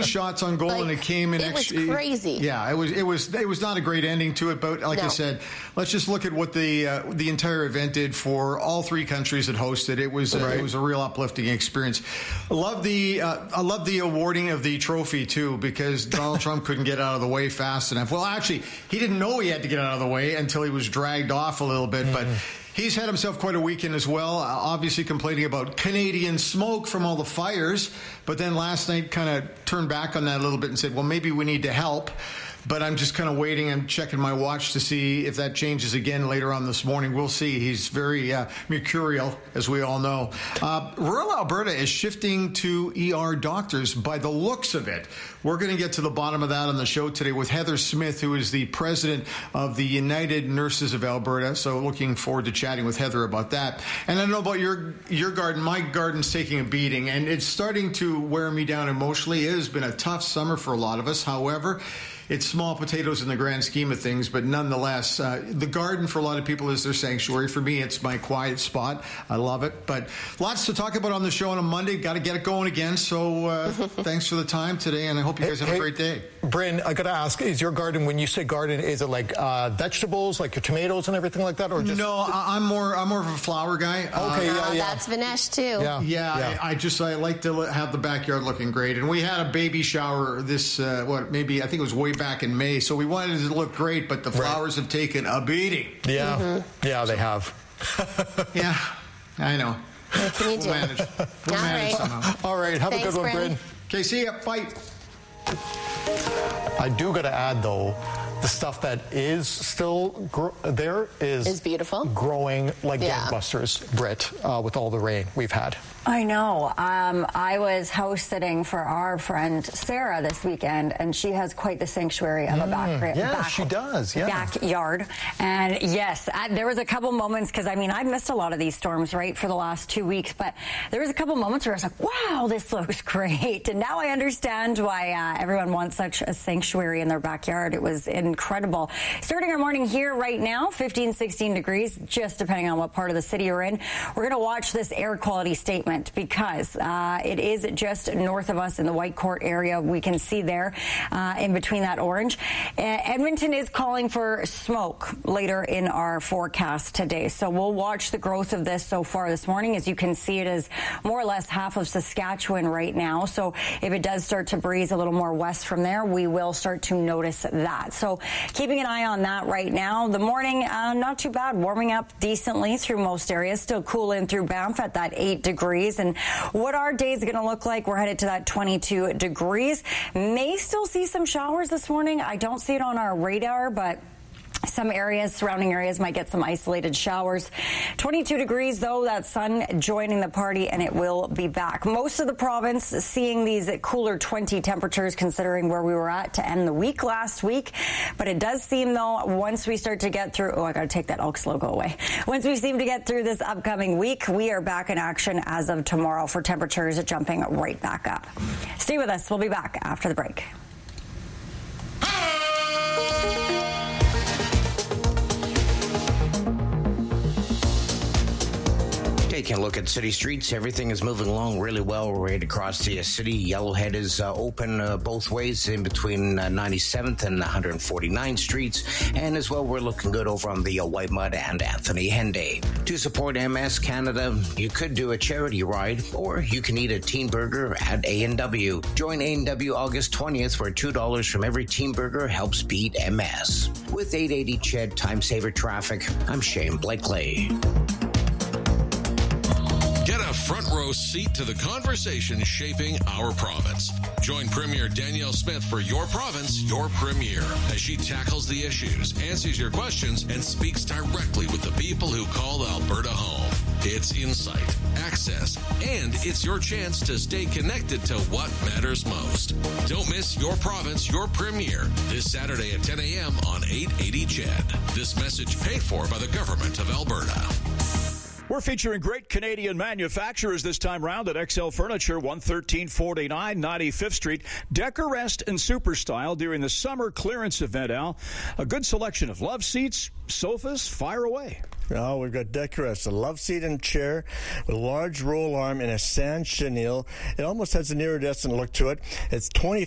shots on goal, and it came in. It was crazy. Yeah, it was not a great ending to it, but like I said, let's just look at what the entire event did for all three countries that hosted. It was a real uplifting experience. I love the awarding of the trophy too, because Donald Trump couldn't get out of the way fast enough. Well, actually, he didn't know he had to get out of the way until he was dragged off a little bit, but he's had himself quite a weekend as well, obviously complaining about Canadian smoke from all the fires, but then last night kind of turned back on that a little bit and said, well, maybe we need to help. But I'm just kind of waiting. I'm checking my watch to see if that changes again later on this morning. We'll see. He's very mercurial, as we all know. Rural Alberta is shifting to ER doctors by the looks of it. We're going to get to the bottom of that on the show today with Heather Smith, who is the president of the United Nurses of Alberta. So looking forward to chatting with Heather about that. And I don't know about your garden. My garden's taking a beating, and it's starting to wear me down emotionally. It has been a tough summer for a lot of us. However, it's small potatoes in the grand scheme of things, but nonetheless, the garden for a lot of people is their sanctuary. For me, it's my quiet spot. I love it. But lots to talk about on the show on a Monday. Got to get it going again. So thanks for the time today, and I hope you guys have a great day. Bryn, I got to ask, is your garden, when you say garden, is it like vegetables, like your tomatoes and everything like that? Or just... No, I'm more of a flower guy. Okay, that's Vinesh too. Yeah. I like to have the backyard looking great. And we had a baby shower this, I think it was way back in May, so we wanted it to look great, but the flowers have taken a beating. Yeah, they have. Yeah, I know. What can you do? We'll manage somehow. All right, have a good one, Bryn. Okay, see ya. Bye. I do got to add, though, the stuff that is still there is beautiful, growing like gangbusters, Britt, with all the rain we've had. I know. I was house sitting for our friend Sarah this weekend, and she has quite the sanctuary of a backyard. And yes, there was a couple moments, because I've missed a lot of these storms, right, for the last 2 weeks, but there was a couple moments where I was like, wow, this looks great. And now I understand why everyone wants such a sanctuary in their backyard. It was incredible. Starting our morning here right now, 15, 16 degrees, just depending on what part of the city you're in. We're going to watch this air quality statement, because it is just north of us in the Whitecourt area. We can see there in between that orange. Edmonton is calling for smoke later in our forecast today. So we'll watch the growth of this so far this morning. As you can see, it is more or less half of Saskatchewan right now. So if it does start to breeze a little more west from there, we will start to notice that. So keeping an eye on that right now. The morning, not too bad, warming up decently through most areas. Still cool in through Banff at that 8 degrees. And what our day is going to look like, we're headed to that 22 degrees. May still see some showers this morning. I don't see it on our radar, but some areas, surrounding areas, might get some isolated showers. 22 degrees, though, that sun joining the party, and it will be back. Most of the province seeing these cooler 20 temperatures, considering where we were at to end the week last week. But it does seem, though, once we start to get through, I got to take that Elks logo away. Once we seem to get through this upcoming week, we are back in action as of tomorrow for temperatures jumping right back up. Stay with us. We'll be back after the break. Taking a look at city streets, everything is moving along really well right across the city. Yellowhead is open both ways in between 97th and 149th Streets. And as well, we're looking good over on the Whitemud and Anthony Henday. To support MS Canada, you could do a charity ride, or you can eat a teen burger at A&W. Join A&W August 20th, where $2 from every teen burger helps beat MS. With 880 CHED Time Saver Traffic, I'm Shane Blakely. Get a front row seat to the conversation shaping our province. Join Premier Danielle Smith for Your Province, Your Premier, as she tackles the issues, answers your questions, and speaks directly with the people who call Alberta home. It's insight, access, and it's your chance to stay connected to what matters most. Don't miss Your Province, Your Premier, this Saturday at 10 a.m. on 880 CHED. This message paid for by the Government of Alberta. We're featuring great Canadian manufacturers this time round at XL Furniture, 11349 95th Street. Decorest and Super Style during the summer clearance event, Al. A good selection of love seats, sofas, fire away. Oh, we've got Decorest, a love seat and chair with a large roll arm and a sand chenille. It almost has an iridescent look to it. It's